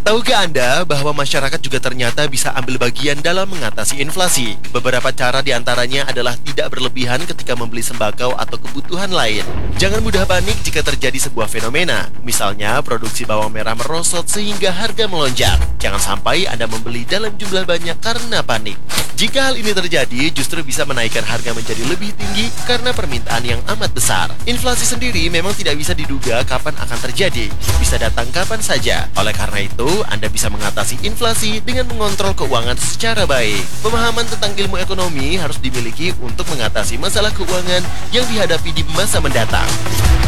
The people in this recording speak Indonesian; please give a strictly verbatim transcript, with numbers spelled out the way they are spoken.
Tahukah Anda bahwa masyarakat juga ternyata bisa ambil bagian dalam mengatasi inflasi? Beberapa cara diantaranya adalah tidak berlebihan ketika membeli sembako atau kebutuhan lain. Jangan mudah panik jika terjadi sebuah fenomena, misalnya produksi bawang merah merosot sehingga harga melonjak. Jangan sampai Anda membeli dalam jumlah banyak karena panik. Jika hal ini terjadi, justru bisa menaikkan harga menjadi lebih tinggi karena permintaan yang amat besar. Inflasi sendiri memang tidak bisa diduga kapan akan terjadi, bisa datang kapan saja. Oleh karena itu, Anda bisa mengatasi inflasi dengan mengontrol keuangan secara baik. Pemahaman tentang ilmu ekonomi harus dimiliki untuk mengatasi masalah keuangan yang dihadapi di masa mendatang.